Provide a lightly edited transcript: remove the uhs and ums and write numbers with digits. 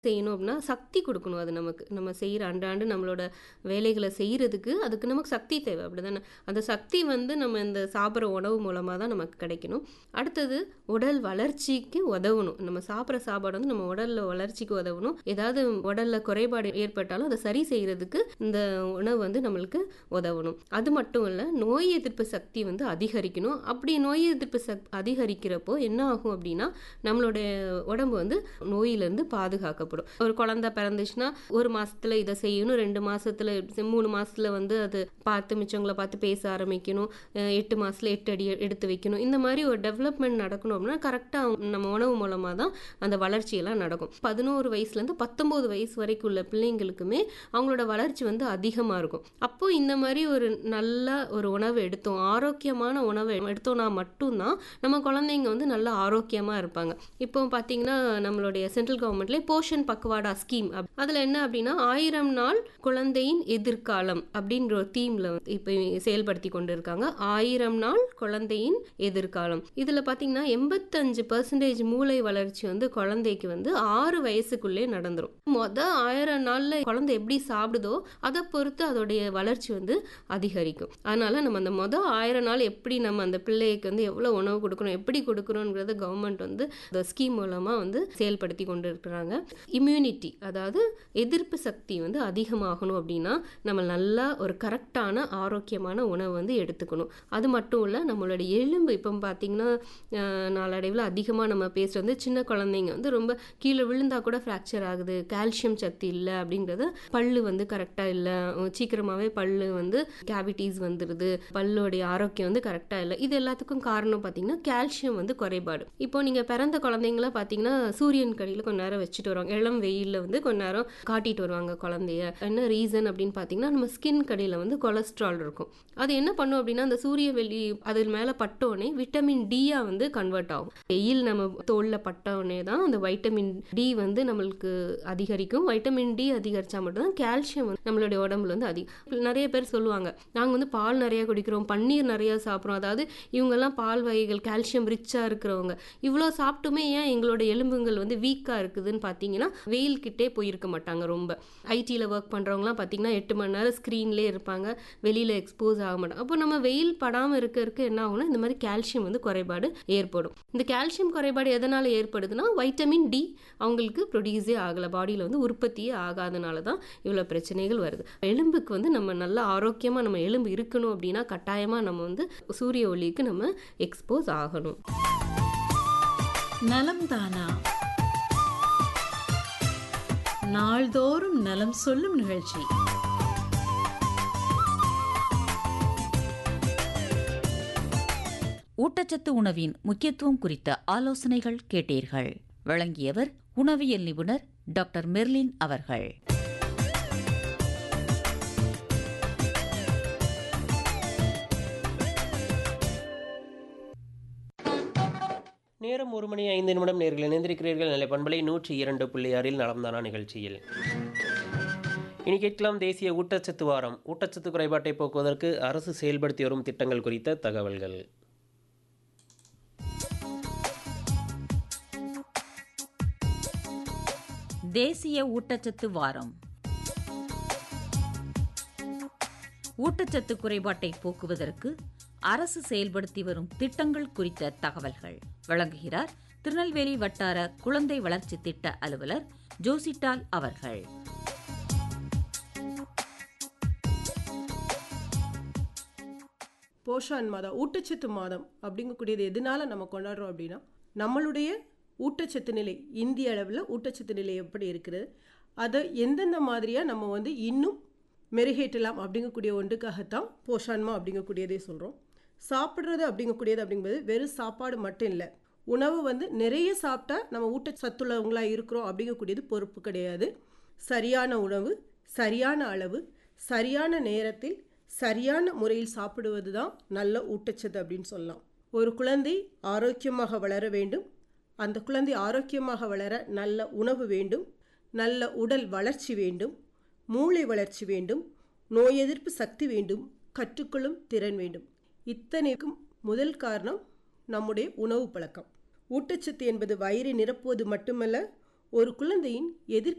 செய்யணும் அப்படின்னா சக்தி கொடுக்கணும். அது நமக்கு நம்ம செய்கிற அன்றாண்டு நம்மளோட வேலைகளை செய்கிறதுக்கு அதுக்கு நமக்கு சக்தி தேவை, அப்படிதானே? அந்த சக்தி வந்து நம்ம இந்த சாப்பிட்ற உணவு மூலமாக தான் நமக்கு கிடைக்கணும். அடுத்தது உடல் வளர்ச்சிக்கு உதவணும். நம்ம சாப்பிட்ற சாப்பாடு வந்து நம்ம உடலில் வளர்ச்சிக்கு உதவணும். ஏதாவது உடலில் குறைபாடு ஏற்பட்டாலும் அதை சரி செய்கிறதுக்கு இந்த உணவு வந்து நம்மளுக்கு உதவணும். அது மட்டும் இல்லை, நோய் எதிர்ப்பு சக்தி வந்து அதிகரிக்கணும். அப்படி நோய் எதிர்ப்பு அதிகரிக்கிறப்போ என்ன ஆகும் அப்படின்னா நம்மளுடைய உடம்பு வந்து நோயிலிருந்து பாதுகாக்கப்படும். ஒரு குழந்தை பிறந்துச்சுன்னா 1 மாசத்துல இதை செய்யணும், 2 மாசத்துல 3 மாசத்துல வந்து அது பார்த்து மிச்சவங்களை பார்த்து பேச ஆரம்பிக்கணும், 8 மாசத்துல 8 அடி எடுத்து வைக்கணும். இந்த மாதிரி ஒரு டெவலப்மெண்ட் நடக்கணும் அப்படின்னா கரெக்டாக நம்ம உணவு மூலமாக தான் அந்த வளர்ச்சியெல்லாம் நடக்கும். 11 வயசுலேருந்து 19 வயசு வரைக்கும் உள்ள பிள்ளைங்களுக்குமே அவங்களோட வளர்ச்சி வந்து அதிகமாக இருக்கும். அப்போ இந்த மாதிரி ஒரு நல்ல ஒரு உணவு எடுத்தோம், ஆரோக்கியமான உணவை எடுத்தோம்னா மட்டும்தான் நம்ம குழந்தைங்க வந்து நல்லா ஆரோக்கியமாக இருப்பாங்க. இப்போ பார்த்தீங்கன்னா நம்மளுடைய சென்ட்ரல் கவர்மெண்ட்லேயே போஷன் பக்வாடா ஸ்கீம், அதில் என்ன அப்படின்னா 1000 நாள் குழந்தையின் எதிர்காலம் அப்படின்ற ஒரு தீம்ல இப்போ செயல்படுத்தி கொண்டு இருக்காங்க. 1000 நாள் குழந்தையின் எதிர்காலம். இதில் பார்த்தீங்கன்னா 85% மூளை வளர்ச்சி வந்து குழந்தைக்கு வந்து 6 வயசுக்குள்ளே நடந்துரும். 1000 நாள்ல குழந்தை எப்படி சாப்பிடுதோ அதை பொறுத்து அதோடைய வளர்ச்சி வந்து அதிகரிக்கும். அதனால நம்ம அந்த 1000 நாள் எப்படி நம்ம அந்த பிள்ளைக்கு வந்து எவ்வளோ உணவு கொடுக்கணும், எப்படி கொடுக்கணுங்கிறத கவர்மெண்ட் வந்து இந்த ஸ்கீம் மூலமாக வந்து செயல்படுத்தி கொண்டு இருக்கிறாங்க. இம்யூனிட்டி, அதாவது எதிர்ப்பு சக்தி வந்து அதிகமாகணும் அப்படின்னா நம்ம நல்லா ஒரு கரெக்டான ஆரோக்கியமான உணவு வந்து எடுத்துக்கணும். அது மட்டும் இல்லை, நம்மளுடைய எலும்பு இப்போ பார்த்தீங்கன்னா நாளடைவில் அதிகமாக நம்ம பேசுகிறது வந்து சின்ன குழந்தைங்க வந்து ரொம்ப கீழே விழுந்தா கூட ஃப்ராக்சர் ஆகுது, கால்சியம் சக்தி இல்லை அப்படிங்கிறது, பல்லு வந்து கரெக்டாக இல்லை, சீக்கிரமாகவே பல்லு வந்து கேவிட்டிஸ் வந்துடுது, பல்லுடைய ஆரோக்கியம் வந்து கரெக்டாக இல்லை. இது எல்லாத்துக்கும் காரணம் பார்த்தீங்கன்னா கால்சியம் வந்து குறைபாடு. இப்போ நீங்கள் பிறந்த குழந்தைங்கள பார்த்தீங்கன்னா சூரியன் கடியில் கொஞ்ச நேரம் வச்சுட்டு வருவாங்க, இளம் வெயிலில் வந்து கொஞ்ச நேரம் காட்டிட்டு வருவாங்க குழந்தைய. என்ன ரீசன் அப்படின்னு பார்த்தீங்கன்னா நம்ம ஸ்கின் கடியில் வந்து கொலஸ்ட்ரால் இருக்கும். அது என்ன பண்ணும் அப்படின்னா அந்த சூரிய வெளி அது மேலே பட்டோடனே விட்டமின் டியா வந்து கன்வெர்ட் ஆகும். வெயில் நம்ம தோலில் பட்டோடனே தான் அந்த வைட்டமின் டி வந்து நம்மளுக்கு அதிகரிக்கும். வைட்டமின் டி அதிகரித்தா மட்டும்தான் கால்சியம் வந்து நம்மளுடைய உடம்புல வந்து அதிகம். நிறைய பேர் சொல்லுவாங்க நாங்கள் வந்து பால் நிறைய குடிக்கிறோம், பன்னீர் நிறைய சாப்பிட்றோம், அதாவது இவங்கெல்லாம் பால் வகைகள் கால்சியம் ரிச்சாக இருக்கிறவங்க, இவ்வளோ சாப்பிட்டுமே ஏன் எங்களோட எலும்புகள் வந்து வீக்காக இருக்குதுன்னு பார்த்தீங்கன்னா வெயில் கிட்டே போயிருக்க மாட்டாங்க. ரொம்ப ஐடியில் ஒர்க் பண்ணுறவங்களாம் பார்த்தீங்கன்னா 8 மணி நேரம் ஸ்க்ரீன்லேயே இருப்பாங்க, வெளியில் எக்ஸ்போஸ் ஆக மாட்டாங்க. அப்போ நம்ம வெயில் படாமல் இருக்க என்ன ஆகும்னா இந்த மாதிரி கால்சியம் வந்து குறைபாடு ஏற்படும். இந்த கால்சியம் குறைபாடு எதனால் ஏற்படுதுன்னா வைட்டமின் டி அவங்களுக்கு ப்ரொடியூஸே ஆகலை, பாடியில் வந்து உற்பத்தியே ஆகாதனால தான் இவ்வளோ பிரச்சனைகள் வருது. எலும்புக்கு வந்து நம்ம நல்லா ஆரோக்கியமாக நம்ம எலும்பு இருக்கணும் அப்படின்னா கட்டாயமாக நம்ம வந்து சூரிய ஒளிக்கு நம்ம எக்ஸ்போஸ் ஆகணும். நலம் தானா, நாள்தோறும் நலம் சொல்லும் நிகழ்ச்சி. ஊட்டச்சத்து உணவின் முக்கியத்துவம் குறித்த ஆலோசனைகள் கேட்டீர்கள். வழங்கியவர் உணவியல் நிபுணர் டாக்டர் மெர்லின் அவர்கள். நேரம் 1:05 நேயர்கள் இணைந்திருக்கிறீர்கள். நிலை பண்பலை 102.6 நலம்தானா நிகழ்ச்சியில் இனி கேட்கலாம் தேசிய ஊட்டச்சத்து வாரம். ஊட்டச்சத்து குறைபாட்டை போக்குவதற்கு அரசு செயல்படுத்தி வரும் திட்டங்கள் குறித்த தகவல்கள். தேசிய ஊட்டச்சத்து வாரம். ஊட்டச்சத்து குறைபாட்டை போக்குவதற்கு அரசு செயல்படுத்தி வரும் திட்டங்கள் குறித்த தகவல்கள் வழங்குகிறார் திருநெல்வேலி வட்டார குழந்தை வளர்ச்சி திட்ட அலுவலர் ஜோசிட்டால் அவர்கள். போஷான் மாதம், ஊட்டச்சத்து மாதம் அப்படிங்கக்கூடியது எதனால நம்ம கொண்டாடுறோம் அப்படின்னா நம்மளுடைய ஊட்டச்சத்து நிலை, இந்திய அளவில் ஊட்டச்சத்து நிலை எப்படி இருக்குது, அதை எந்தெந்த மாதிரியாக நம்ம வந்து இன்னும் மெருகேற்றலாம் அப்படிங்கக்கூடிய ஒன்றுக்காகத்தான் போஷான்மா அப்படிங்கக்கூடியதே சொல்கிறோம். சாப்பிட்றது அப்படிங்கும்போது வெறும் சாப்பாடு மட்டும் இல்லை, உணவு வந்து நிறைய சாப்பிட்டா நம்ம ஊட்டச்சத்துள்ளவங்களாக இருக்கிறோம் அப்படிங்கக்கூடியது பொறுப்பு கிடையாது. சரியான உணவு, சரியான அளவு, சரியான நேரத்தில், சரியான முறையில் சாப்பிடுவது தான் நல்ல ஊட்டச்சத்து அப்படின்னு சொல்லலாம். ஒரு குழந்தை ஆரோக்கியமாக வளர வேண்டும், அந்த குழந்தை ஆரோக்கியமாக வளர நல்ல உணவு வேண்டும், நல்ல உடல் வளர்ச்சி வேண்டும், மூளை வளர்ச்சி வேண்டும், நோய் எதிர்ப்பு சக்தி வேண்டும், கற்றுக்கொள்ளும் திறன் வேண்டும். இத்தனைக்கும் முதல் காரணம் நம்முடைய உணவு பழக்கம். ஊட்டச்சத்து என்பது வயிறை நிரப்புவது மட்டுமல்ல, ஒரு குழந்தையின் எதிர்கால